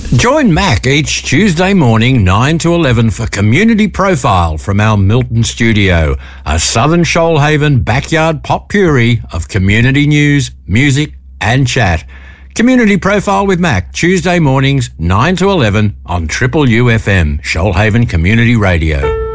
Join Mac each Tuesday morning 9 to 11 for Community Profile from our Milton studio, a Southern Shoalhaven backyard potpourri of community news, music and chat. Community Profile with Mac, Tuesday mornings 9 to 11 on Triple UFM, Shoalhaven Community Radio.